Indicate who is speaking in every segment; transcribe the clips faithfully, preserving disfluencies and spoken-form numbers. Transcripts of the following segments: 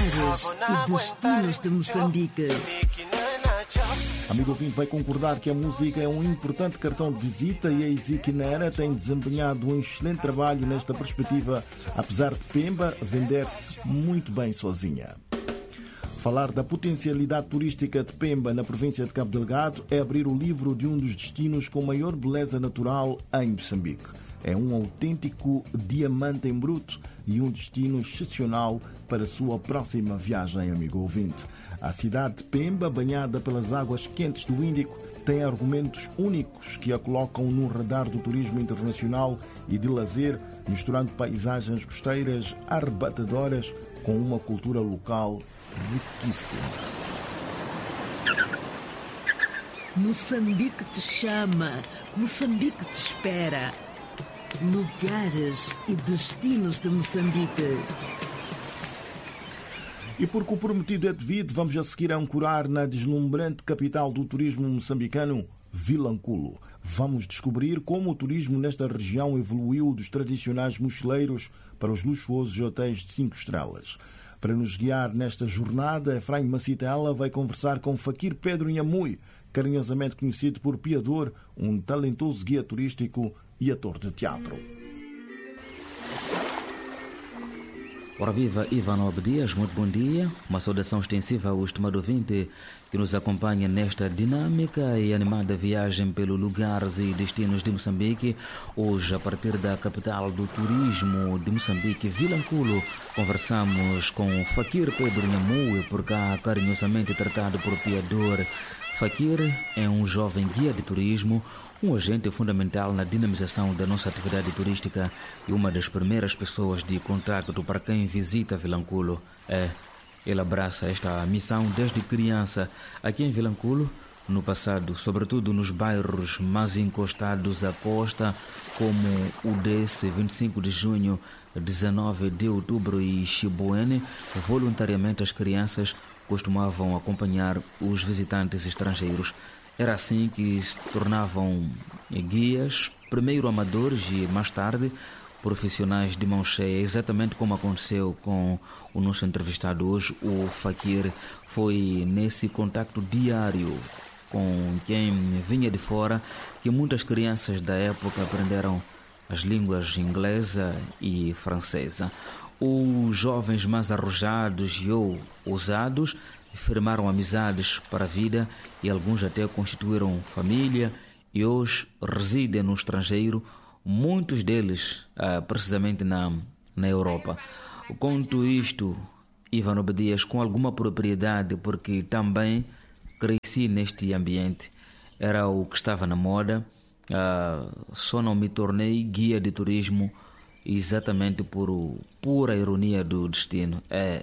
Speaker 1: lugares e destinos de Moçambique.
Speaker 2: Amigo ouvinte, vai concordar que a música é um importante cartão de visita e a Eziquinera tem desempenhado um excelente trabalho nesta perspectiva, apesar de Pemba vender-se muito bem sozinha. Falar da potencialidade turística de Pemba na província de Cabo Delgado é abrir o livro de um dos destinos com maior beleza natural em Moçambique. É um autêntico diamante em bruto e um destino excepcional para a sua próxima viagem, amigo ouvinte. A cidade de Pemba, banhada pelas águas quentes do Índico, tem argumentos únicos que a colocam no radar do turismo internacional e de lazer, misturando paisagens costeiras arrebatadoras com uma cultura local riquíssima.
Speaker 1: Moçambique te chama, Moçambique te espera. Lugares e destinos de Moçambique.
Speaker 2: E porque o prometido é devido, vamos a seguir a ancorar na deslumbrante capital do turismo moçambicano, Vilanculo. Vamos descobrir como o turismo nesta região evoluiu dos tradicionais mochileiros para os luxuosos hotéis de cinco estrelas. Para nos guiar nesta jornada, Efraim Macitela vai conversar com Fakir Pedro Inhamui, carinhosamente conhecido por Piador, um talentoso guia turístico e ator de teatro.
Speaker 3: Ora viva, Ivan Obdias, muito bom dia. Uma saudação extensiva ao estimado ouvinte que nos acompanha nesta dinâmica e animada viagem pelos lugares e destinos de Moçambique. Hoje, a partir da capital do turismo de Moçambique, Vilanculo, conversamos com Fakir Pedro Inhamui, por cá carinhosamente tratado por Piador. Fakir é um jovem guia de turismo, um agente fundamental na dinamização da nossa atividade turística e uma das primeiras pessoas de contacto para quem visita Vilanculo. É, ele abraça esta missão desde criança aqui em Vilanculo, no passado, sobretudo nos bairros mais encostados à costa, como o desse vinte e cinco de junho, dezenove de outubro e Chibuene. Voluntariamente as crianças costumavam acompanhar os visitantes estrangeiros. Era assim que se tornavam guias, primeiro amadores e mais tarde profissionais de mão cheia, exatamente como aconteceu com o nosso entrevistado hoje, o Fakir. Foi nesse contacto diário com quem vinha de fora que muitas crianças da época aprenderam as línguas inglesa e francesa. Os jovens mais arrojados e ou ousados firmaram amizades para a vida e alguns até constituíram família e hoje residem no estrangeiro, muitos deles ah, precisamente na, na Europa. Conto isto, Ivan Obdias, com alguma propriedade, porque também cresci neste ambiente. Era o que estava na moda, ah, só não me tornei guia de turismo exatamente por pura ironia do destino. É.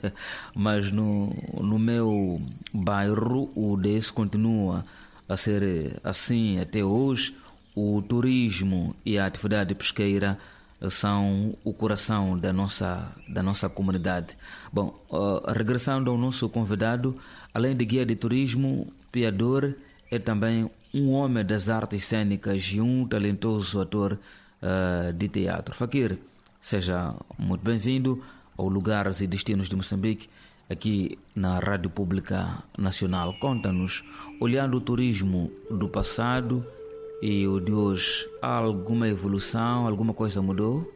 Speaker 3: Mas no, no meu bairro o desse continua a ser assim até hoje. O turismo e a atividade pesqueira são o coração da nossa, da nossa comunidade. Bom, uh, regressando ao nosso convidado, além de guia de turismo, Piador é também um homem das artes cênicas e um talentoso ator Uh, de teatro. Fakir, seja muito bem-vindo ao Lugares e Destinos de Moçambique, aqui na Rádio Pública Nacional. Conta-nos, olhando o turismo do passado e o de hoje, há alguma evolução, alguma coisa mudou?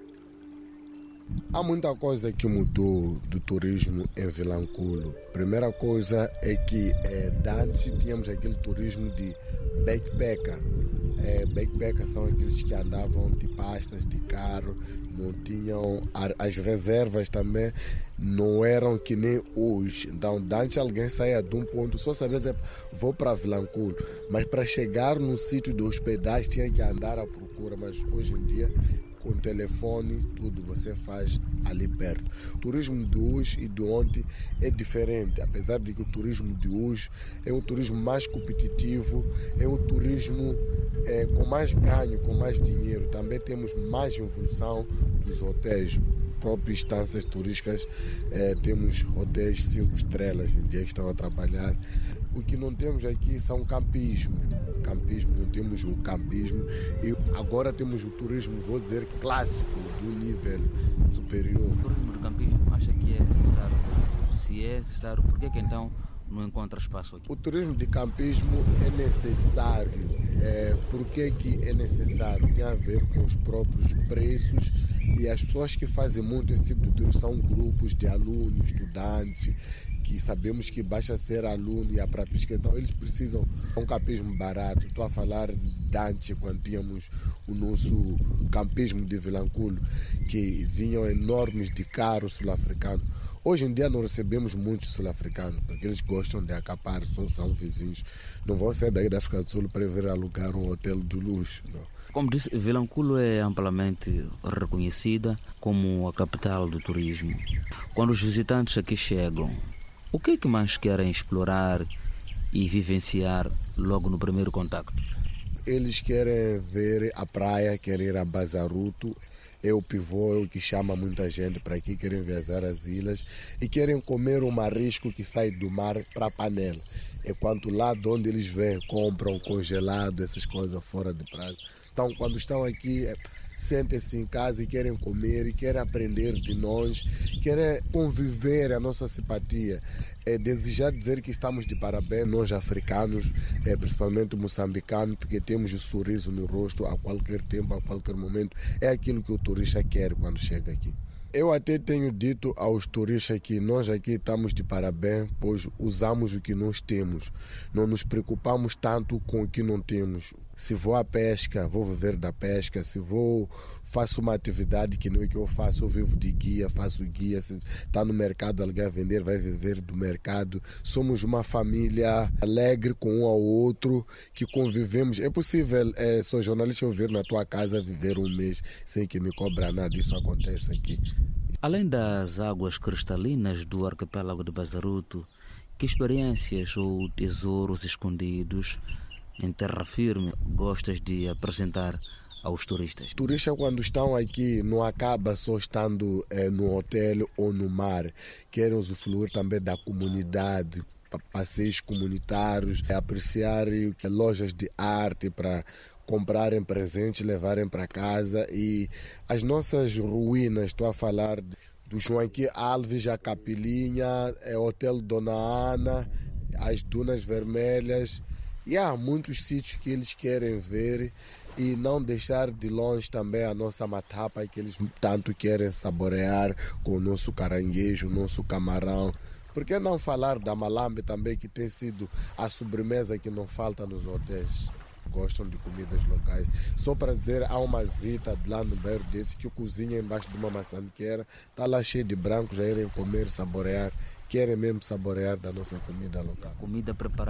Speaker 4: Há muita coisa que mudou do turismo em Vilanculo. Primeira coisa é que é, antes tínhamos aquele turismo de backpacker. É, backpacker são aqueles que andavam de pastas de carro, não tinham as reservas também, não eram que nem hoje. Então, antes alguém saía de um ponto, só sabia dizer, vou para Vilanculo, mas para chegar no sítio de hospedagem tinha que andar à procura. Mas hoje em dia, com telefone, tudo você faz ali perto. O turismo de hoje e de ontem é diferente, apesar de que o turismo de hoje é um turismo mais competitivo, é um turismo é, com mais ganho, com mais dinheiro. Também temos mais evolução dos hotéis, próprias instâncias turísticas, é, temos hotéis cinco estrelas em dia que estão a trabalhar. O que não temos aqui são campismo. Campismo, não temos o campismo. E agora temos o turismo, vou dizer, clássico, do nível superior.
Speaker 3: O turismo do campismo acha que é necessário? se é necessário, por que que então não encontra espaço aqui?
Speaker 4: O turismo de campismo é necessário. É, por que que é necessário? Tem a ver com os próprios preços, e as pessoas que fazem muito esse tipo de turismo são grupos de alunos, estudantes, que sabemos que basta ser aluno e ir para a pesca, então eles precisam de um campismo barato. Estou a falar de antes, quando tínhamos o nosso campismo de Vilanculo, que vinham enormes de carro sul-africano. Hoje em dia não recebemos muitos sul-africanos, porque eles gostam de acapar, são, são vizinhos. Não vão sair daí da África do Sul para vir alugar um hotel de luxo. Não.
Speaker 3: Como disse, Vilanculo é amplamente reconhecida como a capital do turismo. Quando os visitantes aqui chegam, o que é que mais querem explorar e vivenciar logo no primeiro contacto?
Speaker 4: Eles querem ver a praia, querem ir a Bazaruto, é o pivô, é o que chama muita gente para aqui, querem viajar às ilhas e querem comer o marisco que sai do mar para a panela. É quanto lá de onde eles vêm, compram congelado, essas coisas fora de prazo. Então, quando estão aqui, sentem-se em casa e querem comer, e querem aprender de nós, querem conviver a nossa simpatia. É desejar dizer que estamos de parabéns, nós africanos, é, principalmente moçambicanos, porque temos o sorriso no rosto a qualquer tempo, a qualquer momento. É aquilo que o turista quer quando chega aqui. Eu até tenho dito aos turistas que nós aqui estamos de parabéns, pois usamos o que nós temos. Não nos preocupamos tanto com o que não temos. Se vou à pesca, vou viver da pesca. Se vou, faço uma atividade que não é que eu faço, eu vivo de guia, faço guia. Se está no mercado, alguém a vender, vai viver do mercado. Somos uma família alegre com um ao outro, que convivemos. É possível, é, sou jornalista, eu vir na tua casa viver um mês sem que me cobra nada. Isso acontece aqui.
Speaker 3: Além das águas cristalinas do arquipélago de Bazaruto, que experiências ou tesouros escondidos em terra firme gostas de apresentar aos turistas?
Speaker 4: Turistas, quando estão aqui, não acaba só estando eh, no hotel ou no mar. Querem usufruir também da comunidade, passeios comunitários, apreciar lojas de arte para comprarem presentes, levarem para casa. E as nossas ruínas, estou a falar do Joaquim Alves, a Capilinha, é o Hotel Dona Ana, as Dunas Vermelhas. E há muitos sítios que eles querem ver, e não deixar de longe também a nossa matapa, que eles tanto querem saborear com o nosso caranguejo, o nosso camarão. Por que não falar da malambe também, que tem sido a sobremesa que não falta nos hotéis? Gostam de comidas locais. Só para dizer, há uma zita lá no bairro desse que cozinha embaixo de uma maçaniqueira, está lá cheio de brancos, já irem comer, saborear, querem mesmo saborear da nossa comida local.
Speaker 3: Comida preparada